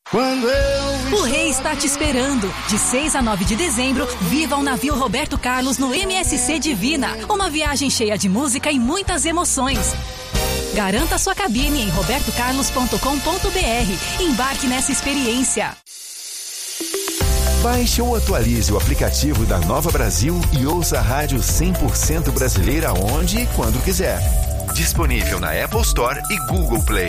O rei está te esperando. De 6 a 9 de dezembro, viva o navio Roberto Carlos no MSC Divina. Uma viagem cheia de música e muitas emoções. Garanta sua cabine em robertocarlos.com.br. Embarque nessa experiência. Baixe ou atualize o aplicativo da Nova Brasil e ouça a rádio 100% brasileira onde e quando quiser. Disponível na Apple Store e Google Play.